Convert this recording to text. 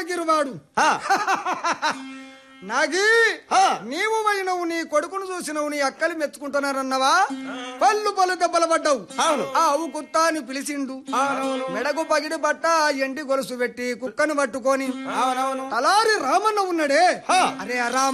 గిరువాడు నాగి నీవు పోయినవు నీ కొడుకును చూసినవు నీ అక్కలు మెచ్చుకుంటున్నారన్నవా పళ్ళు దెబ్బలు పడ్డావు ఆవు కుత్తా అని పిలిచిండు మెడకు పగిడి బట్ట ఎండి గొలుసు పెట్టి కుక్కను పట్టుకొని తలారి రామన్న ఉన్నాడే అరే